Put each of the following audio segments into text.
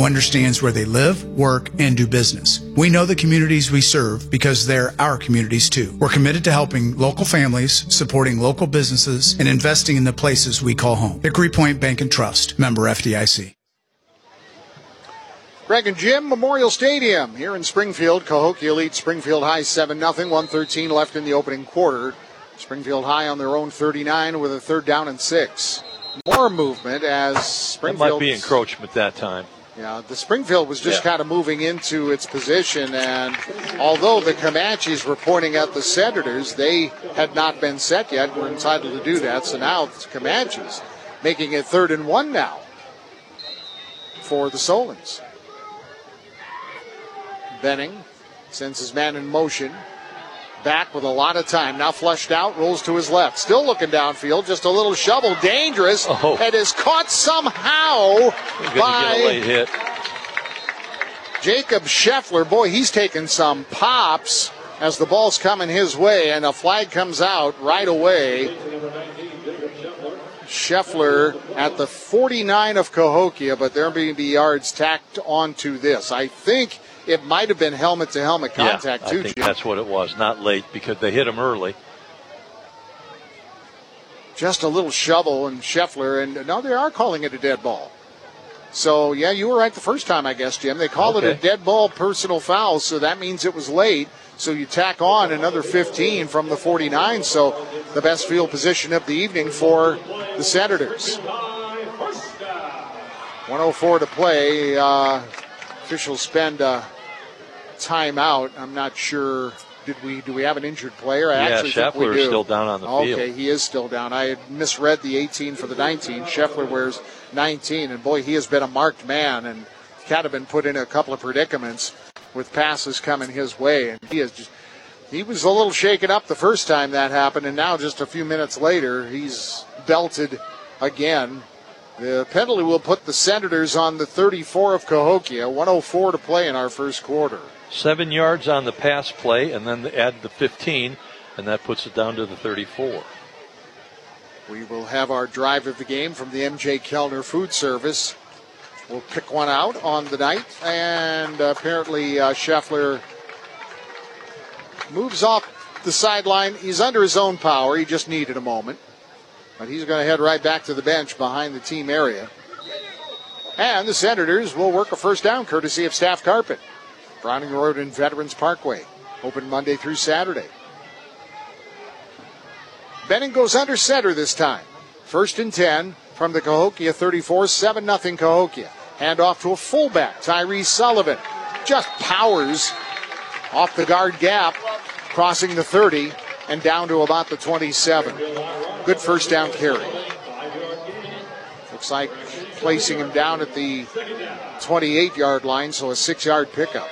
who understands where they live, work, and do business. We know the communities we serve because they're our communities too. We're committed to helping local families, supporting local businesses, and investing in the places we call home. Hickory Point Bank and Trust, member FDIC. Greg and Jim, Memorial Stadium here in Springfield. Cahokia leads Springfield High 7-0. 1:13 left in the opening quarter. Springfield High on their own 39 with a third down and 6. More movement as Springfield. That might be encroachment that time. Yeah, the Springfield was just kind of moving into its position, and although the Comanches were pointing at the Senators, they had not been set yet. We're entitled to do that, so now it's Comanches making it 3rd and 1 now for the Solons. Benning sends his man in motion. Back with a lot of time. Now flushed out, rolls to his left. Still looking downfield, just a little shovel. Dangerous. It is caught somehow by get a late hit. Jacob Scheffler. Boy, he's taken some pops as the ball's coming his way, and a flag comes out right away. Scheffler at the 49 of Cahokia, but there may be yards tacked onto this. I think it might have been helmet-to-helmet contact, too, I think Jim. that's what it was, not late, because they hit him early. Just a little shovel, and Scheffler, and now they are calling it a dead ball. So, yeah, you were right the first time, I guess, Jim. They call it a dead ball personal foul, so that means it was late. So you tack on another 15 from the 49, so the best field position of the evening for the Senators. 1:04 to play. Officials spend timeout. I'm not sure. Do we have an injured player? I actually think we do. Scheffler is still down on the field. Okay, he is still down. I had misread the 18 for the 19. Scheffler wears 19, and boy, he has been a marked man and kind of been put in a couple of predicaments with passes coming his way. And he was a little shaken up the first time that happened, and now just a few minutes later, he's belted again. The penalty will put the Senators on the 34 of Cahokia. 1:04 to play in our first quarter. 7 yards on the pass play, and then add the 15, and that puts it down to the 34. We will have our drive of the game from the M.J. Kellner Food Service. We'll pick one out on the night, and apparently Scheffler moves off the sideline. He's under his own power. He just needed a moment. But he's going to head right back to the bench behind the team area. And the Senators will work a first down courtesy of Staff Carpet. Browning Road and Veterans Parkway. Open Monday through Saturday. Benning goes under center this time. 1st and 10 from the Cahokia 34. 7-0 Cahokia. Hand off to a fullback, Tyrese Sullivan. Just powers off the guard gap, crossing the 30 and down to about the 27. Good first down carry. Looks like placing him down at the 28-yard line, so a 6-yard pickup.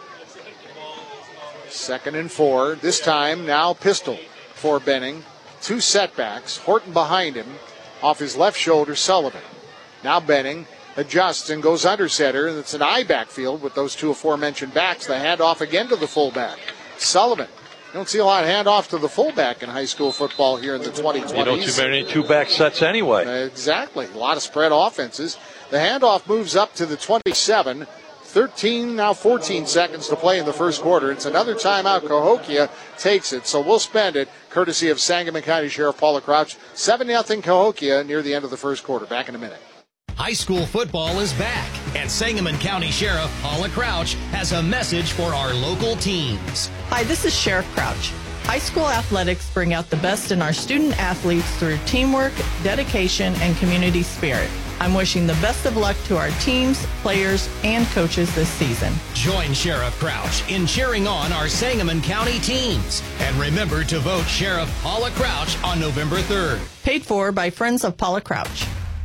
2nd and 4. This time now pistol for Benning. 2 setbacks. Horton behind him. Off his left shoulder, Sullivan. Now Benning adjusts and goes under center. It's an I backfield with those 2 aforementioned backs. The handoff again to the fullback. Sullivan. You don't see a lot of handoff to the fullback in high school football here in the 2020s. You don't see many 2-back sets anyway. Exactly. A lot of spread offenses. The handoff moves up to the 27. 13, now 14 seconds to play in the first quarter. It's another timeout. Cahokia takes it, so we'll spend it courtesy of Sangamon County Sheriff Paula Crouch. 7-0 Cahokia near the end of the first quarter. Back in a minute. High school football is back, and Sangamon County Sheriff Paula Crouch has a message for our local teams. Hi, this is Sheriff Crouch. High school athletics bring out the best in our student athletes through teamwork, dedication, and community spirit. I'm wishing the best of luck to our teams, players, and coaches this season. Join Sheriff Crouch in cheering on our Sangamon County teams. And remember to vote Sheriff Paula Crouch on November 3rd. Paid for by Friends of Paula Crouch.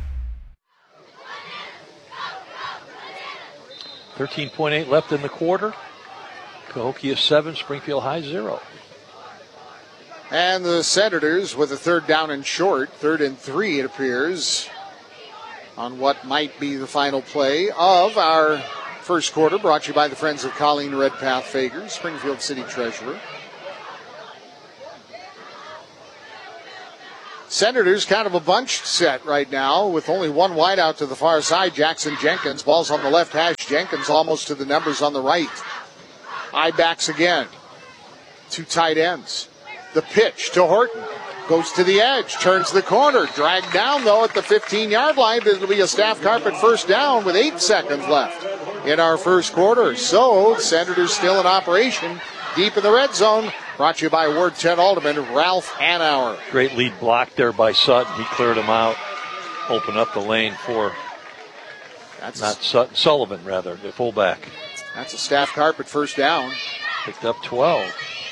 13.8 left in the quarter. Cahokia 7, Springfield High 0. And the Senators with a 3rd down and short, 3rd and 3 it appears, on what might be the final play of our first quarter, brought to you by the Friends of Colleen Redpath Fager, Springfield City Treasurer. Senators kind of a bunch set right now with only one wide out to the far side. Jackson Jenkins. Ball's on the left hash. Jenkins almost to the numbers on the right. I-backs again. 2 tight ends. The pitch to Horton. Goes to the edge. Turns the corner. Dragged down, though, at the 15-yard line. It'll be a staff carpet first down with 8 seconds left in our first quarter. So, Senators still in operation deep in the red zone. Brought to you by Ward 10 Alderman Ralph Hanauer. Great lead block there by Sutton. He cleared him out. Opened up the lane for Sutton, Sullivan, rather, the fullback. That's a staff carpet first down. Picked up 12.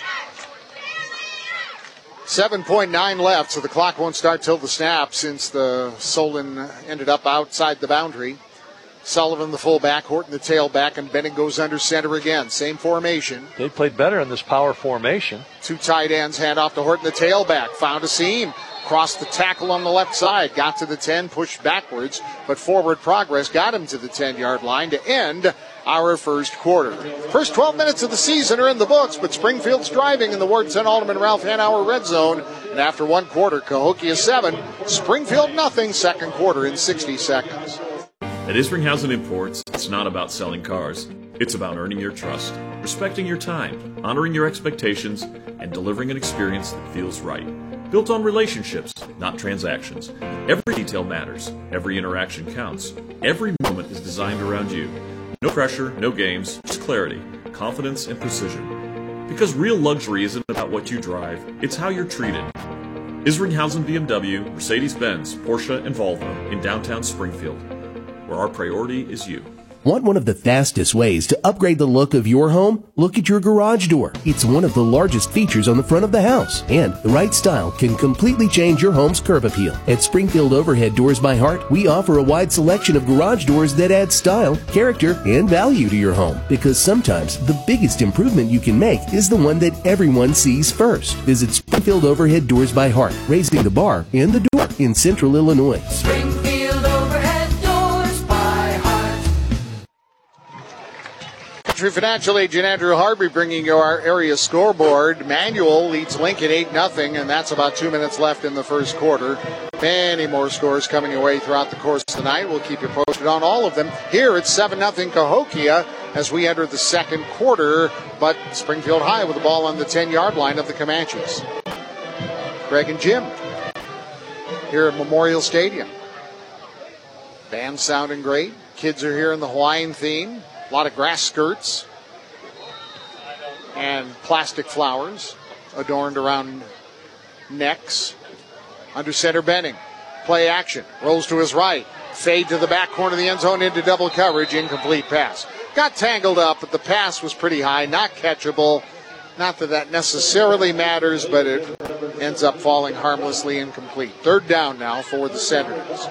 7.9 left, so the clock won't start till the snap since the Solon ended up outside the boundary. Sullivan, the fullback, Horton, the tailback, and Benning goes under center again. Same formation. They played better in this power formation. 2 tight ends, hand off to Horton, the tailback. Found a seam. Crossed the tackle on the left side. Got to the 10, pushed backwards, but forward progress got him to the 10-yard line to end our first quarter. First 12 minutes of the season are in the books, but Springfield's driving in the Ward 10 Alderman Ralph Hanauer red zone. And after one quarter, Cahokia 7, Springfield nothing. Second quarter in 60 seconds. At Isringhausen Imports, it's not about selling cars. It's about earning your trust, respecting your time, honoring your expectations, and delivering an experience that feels right. Built on relationships, not transactions. Every detail matters. Every interaction counts. Every moment is designed around you. No pressure, no games, just clarity, confidence, and precision. Because real luxury isn't about what you drive, it's how you're treated. Isringhausen BMW, Mercedes-Benz, Porsche, and Volvo in downtown Springfield, where our priority is you. Want one of the fastest ways to upgrade the look of your home? Look at your garage door. It's one of the largest features on the front of the house, and the right style can completely change your home's curb appeal. At Springfield Overhead Doors by Heart, we offer a wide selection of garage doors that add style, character, and value to your home. Because sometimes the biggest improvement you can make is the one that everyone sees first. Visit Springfield Overhead Doors by Heart, raising the bar and the door in Central Illinois. Springfield Overhead Doors by Heart. Country Financial agent Andrew Harvey bringing you our area scoreboard. Manual leads Lincoln 8-0, and that's about 2 minutes left in the first quarter. Many more scores coming away throughout the course of the night. We'll keep you posted on all of them. Here it's 7-0 Cahokia as we enter the second quarter, but Springfield High with the ball on the 10-yard line of the Comanches. Greg and Jim here at Memorial Stadium. Band sounding great. Kids are here in the Hawaiian theme. A lot of grass skirts and plastic flowers adorned around necks. Under center, Benning. Play action. Rolls to his right. Fade to the back corner of the end zone into double coverage. Incomplete pass. Got tangled up, but the pass was pretty high. Not catchable. Not that that necessarily matters, but it ends up falling harmlessly incomplete. Third down now for the Senators.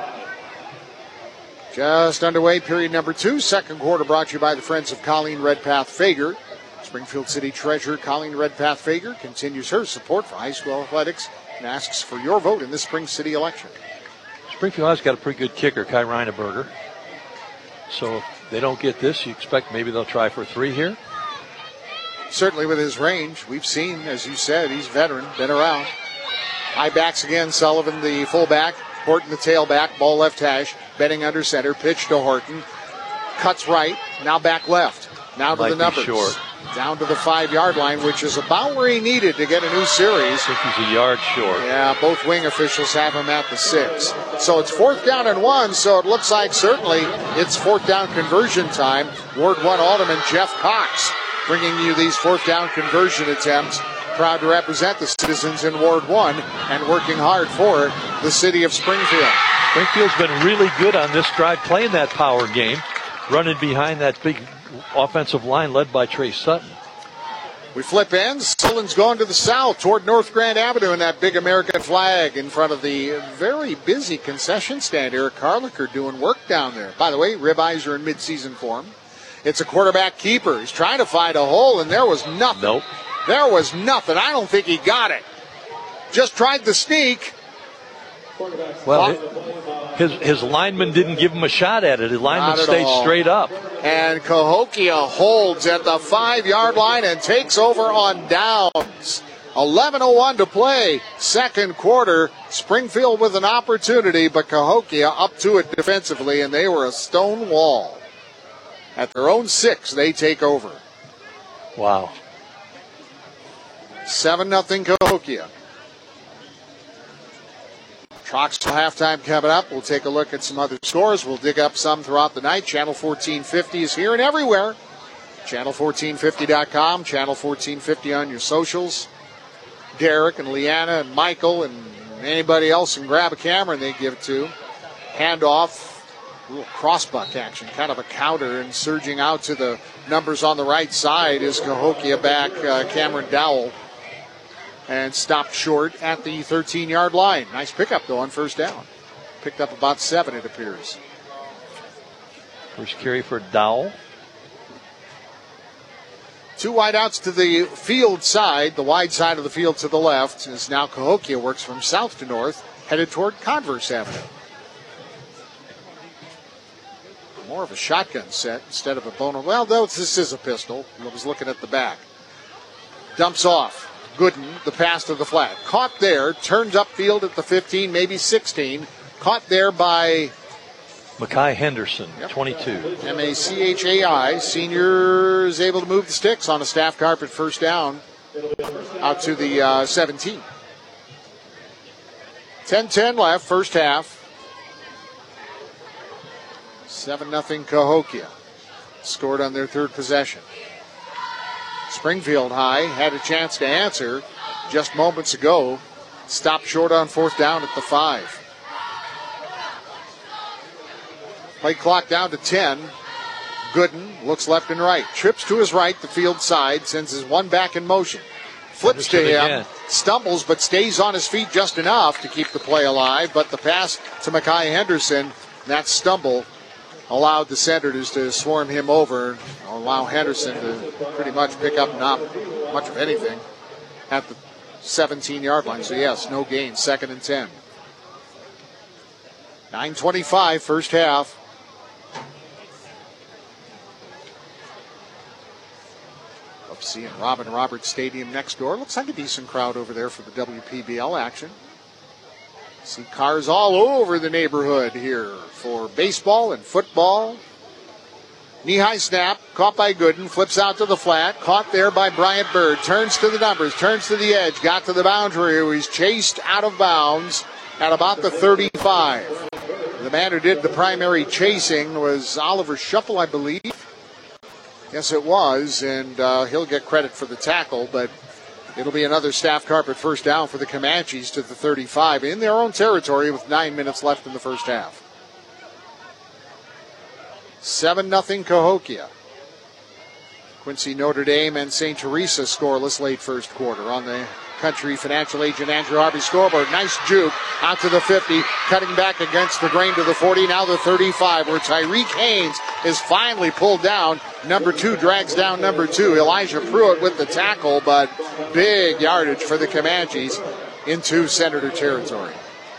Just underway, period number 2. Second quarter brought to you by the Friends of Colleen Redpath Fager. Springfield City Treasurer Colleen Redpath Fager continues her support for high school athletics and asks for your vote in this spring city election. Springfield has got a pretty good kicker, Kai Reineberger. So if they don't get this, you expect maybe they'll try for 3 here? Certainly with his range. We've seen, as you said, he's veteran, been around. High backs again, Sullivan the fullback. Horton the tailback, ball left hash, Benning under center, pitch to Horton, cuts right, now back left, now to the numbers. Short. Down to the 5-yard line, which is about where he needed to get a new series. I think he's a yard short. Yeah, both wing officials have him at the 6. So it's 4th down and 1, so it looks like certainly it's 4th down conversion time. Ward 1 Alderman Jeff Cox bringing you these 4th down conversion attempts. Proud to represent the citizens in Ward 1 and working hard for the city of Springfield. Springfield's been really good on this drive, playing that power game, running behind that big offensive line led by Trey Sutton. We flip ends. Sullivan's going to the south toward North Grand Avenue in that big American flag in front of the very busy concession stand. Eric Carlicker doing work down there. By the way, ribeyes are in midseason form. It's a quarterback keeper. He's trying to find a hole, and there was nothing. Nope. There was nothing. I don't think he got it. Just tried the sneak. Well, his lineman didn't give him a shot at it. His lineman stayed straight up. And Cahokia holds at the 5-yard line and takes over on downs. 11:01 to play, second quarter. Springfield with an opportunity, but Cahokia up to it defensively, and they were a stone wall. At their own 6, they take over. Wow. 7-0 Cahokia. Troxel halftime coming up. We'll take a look at some other scores. We'll dig up some throughout the night. Channel 1450 is here and everywhere. Channel1450.com, Channel 1450 on your socials. Derek and Leanna and Michael and anybody else can grab a camera and they give it to. Handoff. A little crossbuck action, kind of a counter, and surging out to the numbers on the right side is Cahokia back Cameron Dowell, and stopped short at the 13-yard line. Nice pickup, though, on first down. Picked up about 7, it appears. First carry for Dowell. 2 wideouts to the field side. The wide side of the field to the left, as now Cahokia works from south to north, headed toward Converse Avenue. More of a shotgun set instead of a bone. Well, though, this is a pistol. I was looking at the back. Dumps off. Gooden, the pass to the flat. Caught there, turns upfield at the 15, maybe 16. Caught there by Mackay Henderson, 22. M-A-C-H-A-I. Senior is able to move the sticks on a staff carpet first down out to the 17. 10-10 left, first half. 7-0 Cahokia. Scored on their third possession. Springfield High had a chance to answer just moments ago. Stopped short on fourth down at the 5. Play clock down to 10. Gooden looks left and right. Trips to his right, the field side, sends his one back in motion. Flips to him, again. Stumbles but stays on his feet just enough to keep the play alive. But the pass to Mackay Henderson, that stumble allowed the Senators to swarm him over, allow Henderson to pretty much pick up not much of anything at the 17-yard line. So, yes, no gain, 2nd and 10. 9:25, first half. Up seeing Robin Roberts Stadium next door. Looks like a decent crowd over there for the WPBL action. See cars all over the neighborhood here for baseball and football. Knee-high snap, caught by Gooden, flips out to the flat, caught there by Bryant Bird, turns to the numbers, turns to the edge, got to the boundary, he's chased out of bounds at about the 35. The man who did the primary chasing was Oliver Shuffle, I believe. Yes, it was, and he'll get credit for the tackle, but it'll be another staff carpet first down for the Comanches to the 35 in their own territory with 9 minutes left in the first half. 7-0 Cahokia. Quincy, Notre Dame, and St. Teresa scoreless late first quarter on the Country Financial Agent Andrew Harvey scoreboard. Nice juke out to the 50, cutting back against the grain to the 40, now the 35, where Tyreek Haynes is finally pulled down. Number 2 drags down number 2. Elijah Pruitt with the tackle, but big yardage for the Comanches into Senator territory.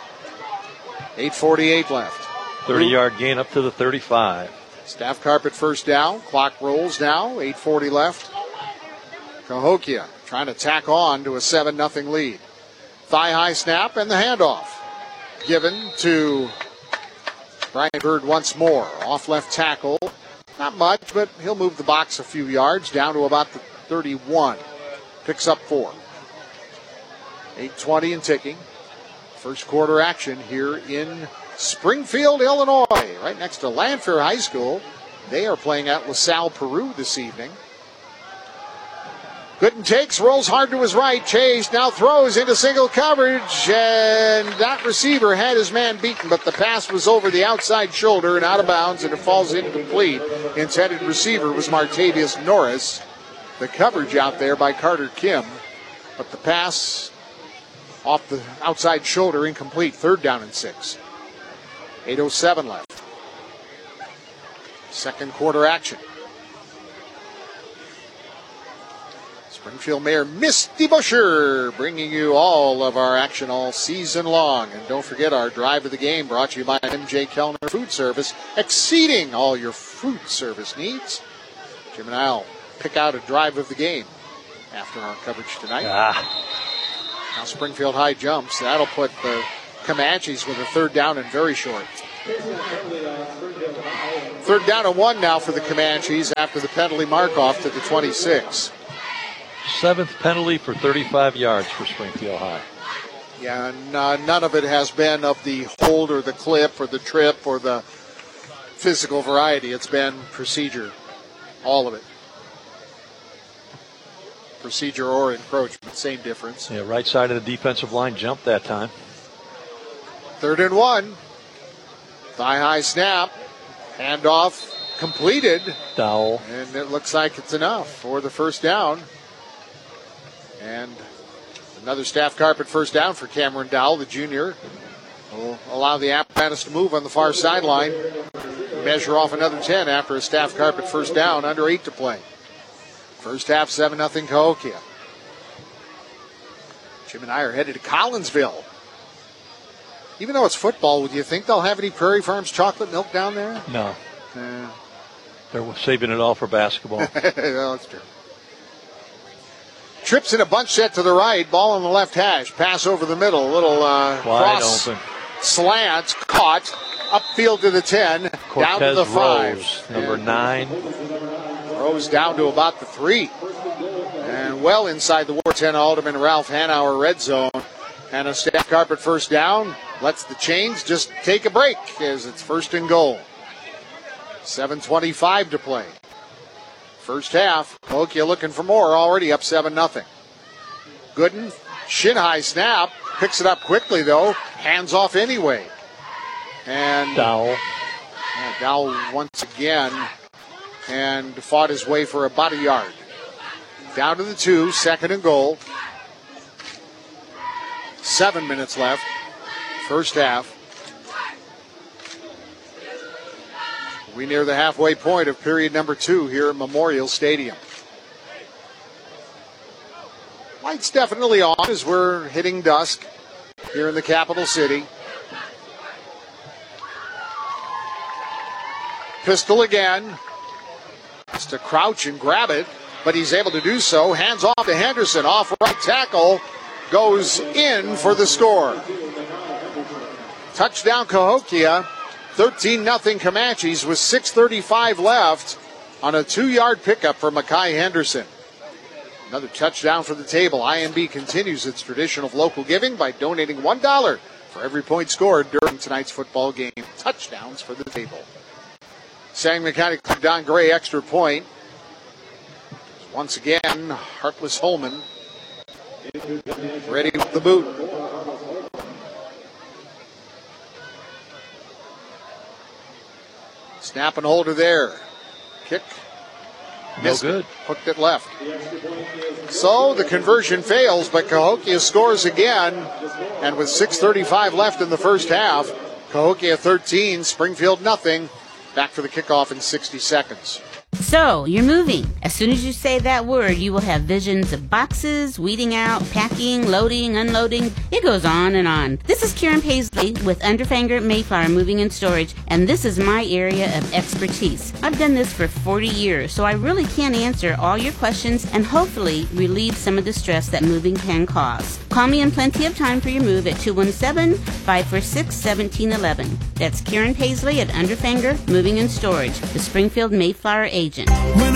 8:48 left. 30-yard gain up to the 35. Staff carpet first down. Clock rolls now. 8:40 left. Cahokia trying to tack on to a 7-0 lead. Thigh-high snap and the handoff. Given to Bryant Bird once more. Off left tackle. Not much, but he'll move the box a few yards down to about the 31. Picks up 4. 8:20 and ticking. First quarter action here in Springfield, Illinois, right next to Lanphier High School. They are playing at LaSalle, Peru this evening. Gooden takes, rolls hard to his right. Chase now throws into single coverage, and that receiver had his man beaten, but the pass was over the outside shoulder and out of bounds, and it falls incomplete. Intended receiver was Martavius Norris. The coverage out there by Carter Kim, but the pass off the outside shoulder incomplete. 3rd down and 6. 8:07 left. Second quarter action. Springfield Mayor Misty Busher bringing you all of our action all season long. And don't forget our Drive of the Game brought to you by MJ Kellner Food Service, exceeding all your food service needs. Jim and I will pick out a Drive of the Game after our coverage tonight. Now Springfield High jumps. That'll put the Comanches with a third down and very short. Third down and 1 now for the Comanches after the penalty mark off to the 26. 7th penalty for 35 yards for Springfield High. Yeah, and none of it has been of the hold or the clip or the trip or the physical variety. It's been procedure, all of it. Procedure or encroachment, same difference. Yeah, right side of the defensive line jumped that time. 3rd and 1. Thigh-high snap. Handoff completed. Dowell. And it looks like it's enough for the first down. And another staff carpet first down for Cameron Dowell, the junior. Will allow the apparatus to move on the far sideline. Measure off another 10 after a staff carpet first down, under 8 to play. First half, 7-0 Cahokia. Jim and I are headed to Collinsville. Even though it's football, would you think they'll have any Prairie Farms chocolate milk down there? No. They're saving it all for basketball. Well, that's true. Trips in a bunch set to the right. Ball on the left hash. Pass over the middle. Little cross open slant. Caught. Upfield to the 10. Cortez down to the 5. Rose, number 9. Rose down to about the 3. And well inside the War 10 Alderman Ralph Hanauer red zone. And a staff carpet first down. Lets the chains just take a break as it's 1st and goal. 7:25 to play. First half. Cahokia looking for more. Already up 7-0. Gooden. Shin high snap. Picks it up quickly though. Hands off anyway. And Dowell. Dowell once again. And fought his way for about a yard. Down to the 2. 2nd and goal. 7 minutes left. First half. We near the halfway point of period number 2 here at Memorial Stadium. Lights definitely on as we're hitting dusk here in the capital city. Pistol again. Has to crouch and grab it, but he's able to do so. Hands off to Henderson. Off right tackle. Goes in for the score. Touchdown Cahokia. 13-0 Comanches with 6:35 left on a 2-yard pickup for Makai Henderson. Another touchdown for the table. IMB continues its tradition of local giving by donating $1 for every point scored during tonight's football game. Touchdowns for the table. Sangamon County Don Gray extra point. Once again, Heartless Holman ready with the boot. Snap and holder there. Kick. No good. Hooked it left. So the conversion fails, but Cahokia scores again. And with 6:35 left in the first half, Cahokia 13, Springfield nothing. Back for the kickoff in 60 seconds. So, you're moving. As soon as you say that word, you will have visions of boxes, weeding out, packing, loading, unloading. It goes on and on. This is Karen Paisley with Underfanger Mayflower Moving and Storage, and this is my area of expertise. I've done this for 40 years, so I really can answer all your questions and hopefully relieve some of the stress that moving can cause. Call me in plenty of time for your move at 217-546-1711. That's Karen Paisley at Underfanger Moving and Storage, the Springfield Mayflower agent.